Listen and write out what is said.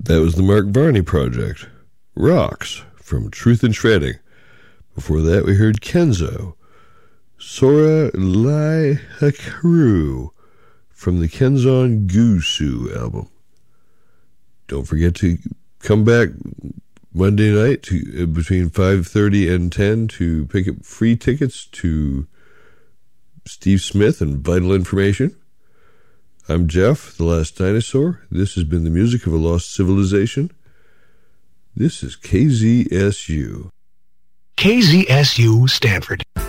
That was the Mark Varney Project. Rocks from Truth in Shredding. Before that, we heard Kenzo. Sora Lai Hakaru from the Kenzon Gusu album. Don't forget to come back Monday night between 5:30 and 10 to pick up free tickets to Steve Smith and Vital Information. I'm Jeff, the Last Dinosaur. This has been the music of a lost civilization. This is KZSU. KZSU Stanford.